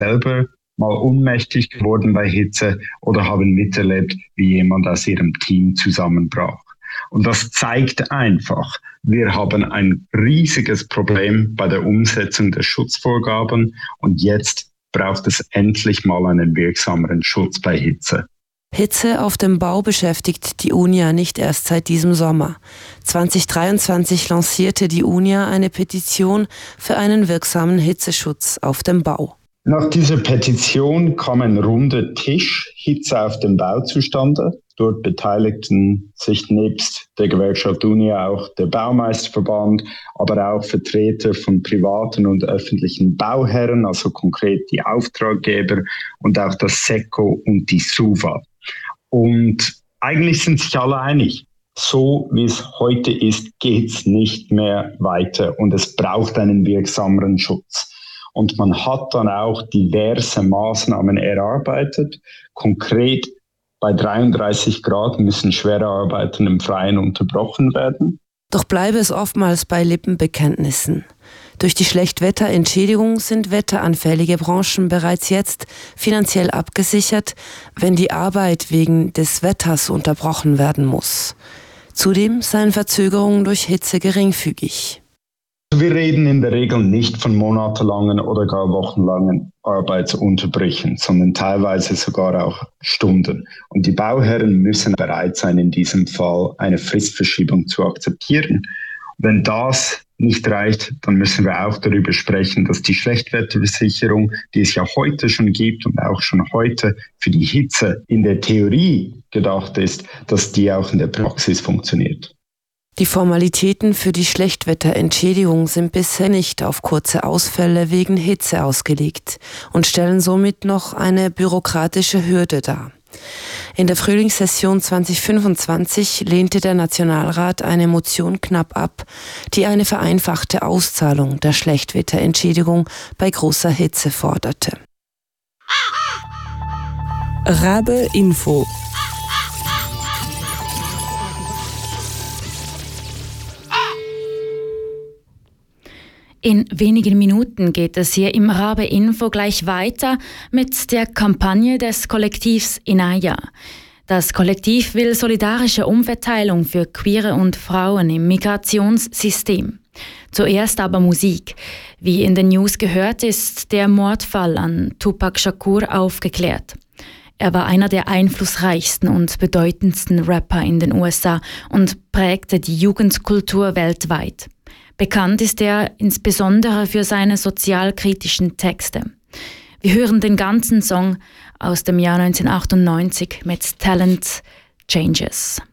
selber mal ohnmächtig geworden bei Hitze oder haben miterlebt, wie jemand aus ihrem Team zusammenbrach. Und das zeigt einfach, wir haben ein riesiges Problem bei der Umsetzung der Schutzvorgaben und jetzt braucht es endlich mal einen wirksameren Schutz bei Hitze. Hitze auf dem Bau beschäftigt die UNIA nicht erst seit diesem Sommer. 2023 lancierte die UNIA eine Petition für einen wirksamen Hitzeschutz auf dem Bau. Nach dieser Petition kam ein runder Tisch Hitze auf dem Bau zustande. Dort beteiligten sich nebst der Gewerkschaft UNIA auch der Baumeisterverband, aber auch Vertreter von privaten und öffentlichen Bauherren, also konkret die Auftraggeber und auch das SECO und die SUVA. Und eigentlich sind sich alle einig. So wie es heute ist, geht es nicht mehr weiter und es braucht einen wirksameren Schutz. Und man hat dann auch diverse Maßnahmen erarbeitet. Konkret bei 33 Grad müssen schwere Arbeiten im Freien unterbrochen werden. Doch bleibe es oftmals bei Lippenbekenntnissen. Durch die Schlechtwetterentschädigung sind wetteranfällige Branchen bereits jetzt finanziell abgesichert, wenn die Arbeit wegen des Wetters unterbrochen werden muss. Zudem seien Verzögerungen durch Hitze geringfügig. Wir reden in der Regel nicht von monatelangen oder gar wochenlangen Arbeitsunterbrüchen, sondern teilweise sogar auch Stunden. Und die Bauherren müssen bereit sein, in diesem Fall eine Fristverschiebung zu akzeptieren. Wenn das nicht reicht, dann müssen wir auch darüber sprechen, dass die Schlechtwetterversicherung, die es ja heute schon gibt und auch schon heute für die Hitze in der Theorie gedacht ist, dass die auch in der Praxis funktioniert. Die Formalitäten für die Schlechtwetterentschädigung sind bisher nicht auf kurze Ausfälle wegen Hitze ausgelegt und stellen somit noch eine bürokratische Hürde dar. In der Frühlingssession 2025 lehnte der Nationalrat eine Motion knapp ab, die eine vereinfachte Auszahlung der Schlechtwetterentschädigung bei großer Hitze forderte. Rabe Info. In wenigen Minuten geht es hier im Rabe Info gleich weiter mit der Kampagne des Kollektivs Inaya. Das Kollektiv will solidarische Umverteilung für Queere und Frauen im Migrationssystem. Zuerst aber Musik. Wie in den News gehört, ist der Mordfall an Tupac Shakur aufgeklärt. Er war einer der einflussreichsten und bedeutendsten Rapper in den USA und prägte die Jugendkultur weltweit. Bekannt ist er insbesondere für seine sozialkritischen Texte. Wir hören den ganzen Song aus dem Jahr 1998 mit Talent Changes.